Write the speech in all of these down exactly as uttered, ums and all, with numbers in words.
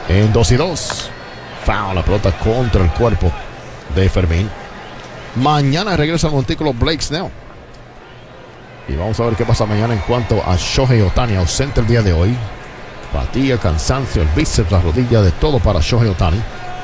En dos y dos. Foul, la pelota contra el cuerpo de Fermín. Mañana regresa al montículo Blake Snell. Y vamos a ver qué pasa mañana en cuanto a Shohei Ohtani, ausente el día de hoy. Fatiga, cansancio, el bíceps, la rodilla, de todo para Shohei Ohtani.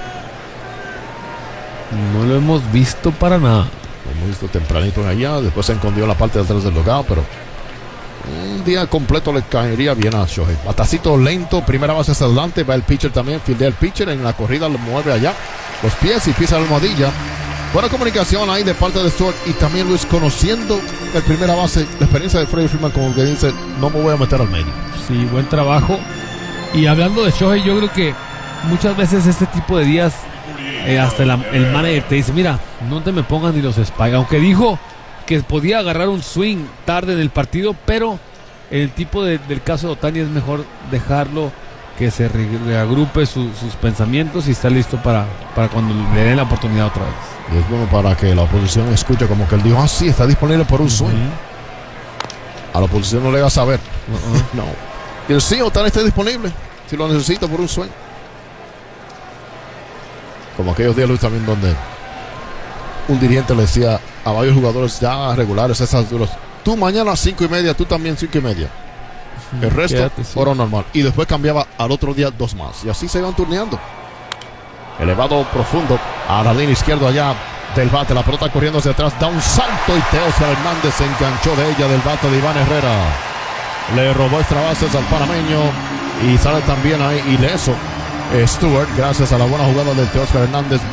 No lo hemos visto para nada. Lo hemos visto tempranito en allá, después se escondió en la parte de atrás del logado, pero un día completo le caería bien a Shohei. Batacito lento, primera base hacia adelante, va el pitcher también, fildea el pitcher, en la corrida lo mueve allá, los pies y pisa la almohadilla. Buena comunicación ahí de parte de Stuart y también Luis, conociendo el primera base, la experiencia de Freddie Freeman, como que dice, no me voy a meter al medio. Sí, buen trabajo. Y hablando de Shohei, yo creo que muchas veces este tipo de días eh, hasta el, el manager te dice, mira, no te me pongan ni los spikes, aunque dijo que podía agarrar un swing tarde en el partido, pero el tipo de, del caso de Ohtani es mejor dejarlo que se re, reagrupe su, sus pensamientos y está listo para, para cuando le den la oportunidad otra vez. Y es bueno para que la oposición escuche como que él dijo, ah, sí, está disponible por un swing. Uh-huh. A la oposición no le va a saber. Uh-uh. No. Y el sí, Ohtani está disponible si lo necesita por un swing. Como aquellos días, Luis, también donde un dirigente le decía a varios jugadores ya regulares a esas alturas, tú mañana a cinco y media, tú también cinco y media. Uh-huh. El resto, quédate, sí. Hora normal. Y después cambiaba al otro día dos más. Y así se iban turneando. Elevado profundo a la línea izquierda allá del bate, la pelota corriendo hacia atrás, da un salto y Teóscar Hernández se enganchó de ella del bate de Iván Herrera. Le robó extra bases al panameño y sale también ahí ileso eh, Stewart, gracias a la buena jugada de Teóscar Hernández.